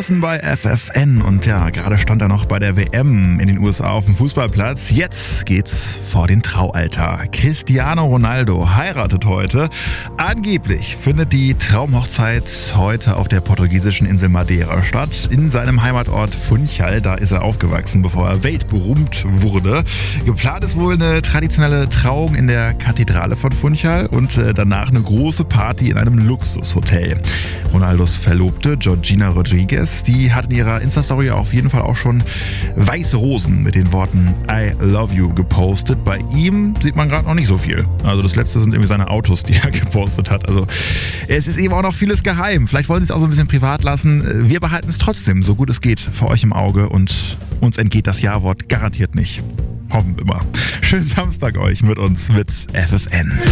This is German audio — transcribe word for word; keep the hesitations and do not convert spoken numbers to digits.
draußen bei F F N und ja, gerade stand er noch bei der W M in den U S A auf dem Fußballplatz. Jetzt geht's vor den Traualtar. Cristiano Ronaldo heiratet heute. Angeblich findet die Traumhochzeit heute auf der portugiesischen Insel Madeira statt. In seinem Heimatort Funchal, da ist er aufgewachsen, bevor er weltberühmt wurde. Geplant ist wohl eine traditionelle Trauung in der Kathedrale von Funchal und danach eine große Party in einem Luxushotel. Ronaldos Verlobte Georgina Rodriguez, die hat in ihrer Insta-Story auf jeden Fall auch schon weiße Rosen mit den Worten I love you gepostet. Bei ihm sieht man gerade noch nicht so viel. Also das letzte sind irgendwie seine Autos, die er gepostet hat. Also es ist eben auch noch vieles geheim. Vielleicht wollen sie es auch so ein bisschen privat lassen. Wir behalten es trotzdem, so gut es geht, für euch im Auge und uns entgeht das Ja-Wort garantiert nicht. Hoffen wir mal. Schönen Samstag euch mit uns, mit F F N.